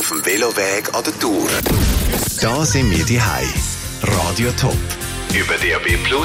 auf dem Veloweg an der Tour. Da sind wir daheim. Radio Top. Über DAB+